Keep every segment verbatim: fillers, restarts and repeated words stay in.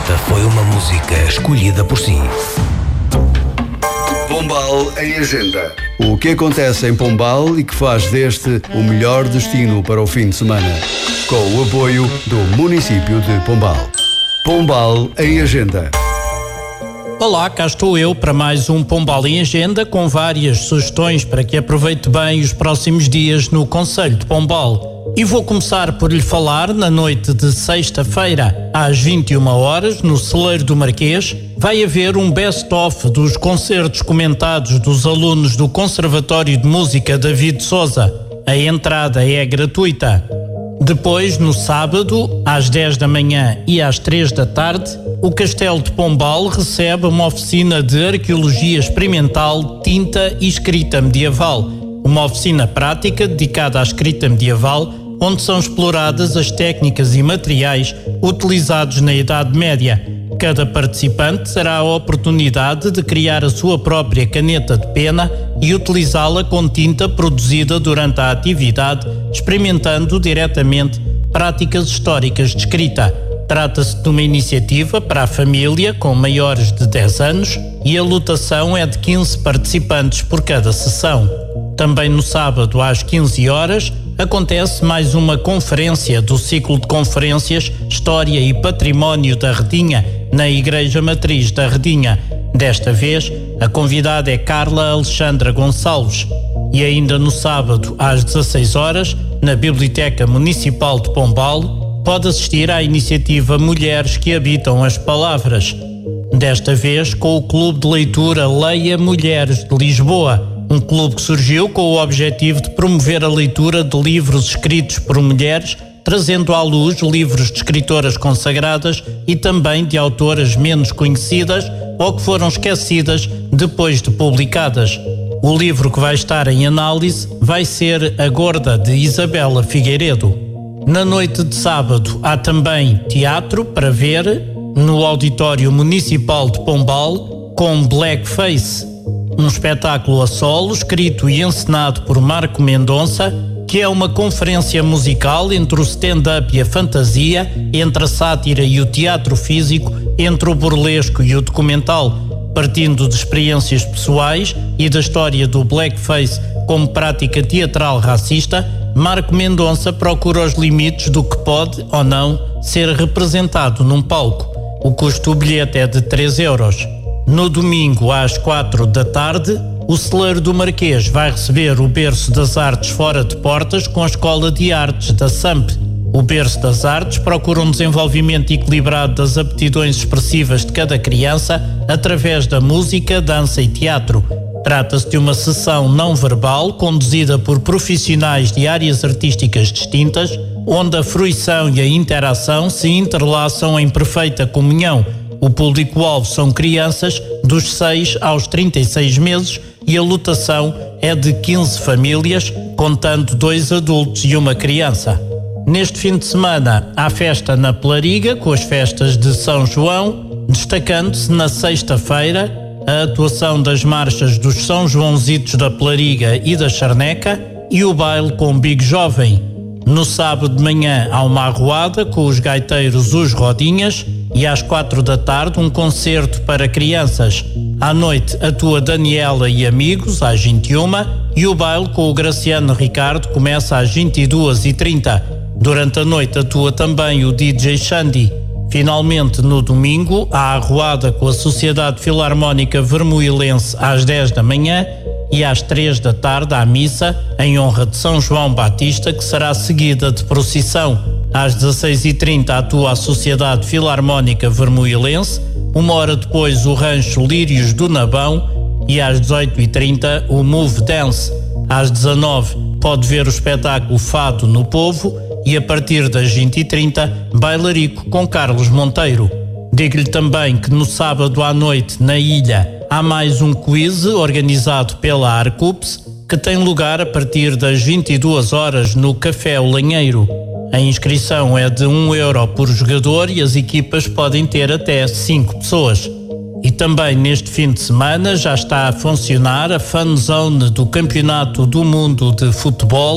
Esta foi uma música escolhida por si. Pombal em Agenda. O que acontece em Pombal e que faz deste o melhor destino para o fim de semana. Com o apoio do município de Pombal. Pombal em Agenda. Olá, cá estou eu para mais um Pombal em Agenda com várias sugestões para que aproveite bem os próximos dias no concelho de Pombal. E vou começar por lhe falar na noite de sexta-feira, às vinte e uma horas, no Celeiro do Marquês, vai haver um best-of dos concertos comentados dos alunos do Conservatório de Música David Sousa. A entrada é gratuita. Depois, no sábado, às dez da manhã e às três da tarde, o Castelo de Pombal recebe uma oficina de arqueologia experimental, tinta e escrita medieval. Uma oficina prática dedicada à escrita medieal, onde são exploradas as técnicas e materiais utilizados na Idade Média. Cada participante terá a oportunidade de criar a sua própria caneta de pena e utilizá-la com tinta produzida durante a atividade, experimentando diretamente práticas históricas de escrita. Trata-se de uma iniciativa para a família com maiores de dez anos e a lotação é de quinze participantes por cada sessão. Também no sábado, às quinze horas, acontece mais uma conferência do ciclo de conferências História e Património da Redinha, na Igreja Matriz da Redinha. Desta vez, a convidada é Carla Alexandra Gonçalves. E ainda no sábado, às dezasseis horas, na Biblioteca Municipal de Pombal, pode assistir à iniciativa Mulheres que Habitam as Palavras. Desta vez, com o Clube de Leitura Leia Mulheres de Lisboa, um clube que surgiu com o objetivo de promover a leitura de livros escritos por mulheres, trazendo à luz livros de escritoras consagradas e também de autoras menos conhecidas ou que foram esquecidas depois de publicadas. O livro que vai estar em análise vai ser A Gorda, de Isabela Figueiredo. Na noite de sábado há também teatro para ver no Auditório Municipal de Pombal com Blackface, um espetáculo a solo escrito e encenado por Marco Mendonça, que é uma conferência musical entre o stand-up e a fantasia, entre a sátira e o teatro físico, entre o burlesco e o documental, partindo de experiências pessoais e da história do blackface como prática teatral racista. Marco Mendonça procura os limites do que pode ou não ser representado num palco. O custo do bilhete é de três euros. No domingo, às quatro da tarde, o Celeiro do Marquês vai receber o Berço das Artes fora de portas com a Escola de Artes da S A M P. O Berço das Artes procura um desenvolvimento equilibrado das aptidões expressivas de cada criança através da música, dança e teatro. Trata-se de uma sessão não verbal conduzida por profissionais de áreas artísticas distintas, onde a fruição e a interação se entrelaçam em perfeita comunhão. O público-alvo são crianças dos seis aos trinta e seis meses e a lotação é de quinze famílias, contando dois adultos e uma criança. Neste fim de semana há festa na Pelariga, com as festas de São João, destacando-se na sexta-feira a atuação das marchas dos São Joãozitos da Pelariga e da Charneca e o baile com Big Jovem. No sábado de manhã há uma arruada com os gaiteiros Os Rodinhas e às quatro da tarde um concerto para crianças. À noite atua Daniela e Amigos às vinte e uma e o baile com o Graciano Ricardo começa às vinte e duas e trinta. Durante a noite atua também o D J Xandi. Finalmente, no domingo, há a arruada com a Sociedade Filarmónica Vermoilense às dez da manhã e às três da tarde há missa em honra de São João Batista, que será seguida de procissão. Às dezasseis e trinta atua a Sociedade Filarmónica Vermoilense, uma hora depois o Rancho Lírios do Nabão e às dezoito e trinta o Move Dance. Às dezanove pode ver o espetáculo Fado no Povo e a partir das vinte e trinta Bailarico com Carlos Monteiro. Digo-lhe também que no sábado à noite na ilha há mais um quiz organizado pela Arcups que tem lugar a partir das vinte e duas horas no Café O Lanheiro. A inscrição é de um euro por jogador e as equipas podem ter até cinco pessoas. E também neste fim de semana já está a funcionar a Fan Zone do Campeonato do Mundo de Futebol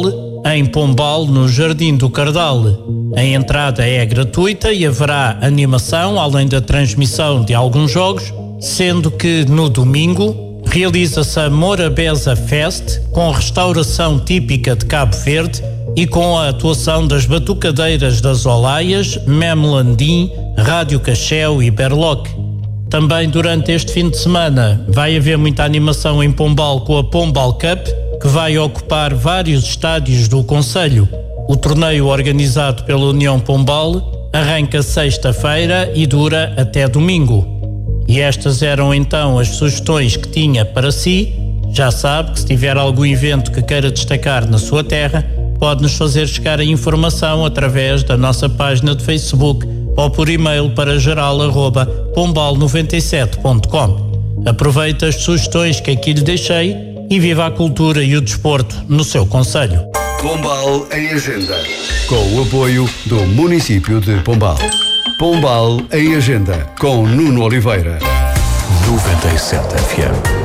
em Pombal, no Jardim do Cardal. A entrada é gratuita e haverá animação, além da transmissão de alguns jogos, sendo que no domingo realiza-se a Morabeza Fest, com restauração típica de Cabo Verde e com a atuação das Batucadeiras das Olaias, Memlandim, Rádio Cacheu e Berloc. Também durante este fim de semana vai haver muita animação em Pombal com a Pombal Cup, que vai ocupar vários estádios do concelho. O torneio organizado pela União Pombal arranca sexta-feira e dura até domingo. E estas eram então as sugestões que tinha para si. Já sabe que se tiver algum evento que queira destacar na sua terra, pode-nos fazer chegar a informação através da nossa página de Facebook ou por e-mail para geral arroba pombal noventa e sete ponto com. Aproveite as sugestões que aqui lhe deixei e viva a cultura e o desporto no seu concelho. Pombal em Agenda, com o apoio do município de Pombal. Pombal em Agenda, com Nuno Oliveira. noventa e sete F M.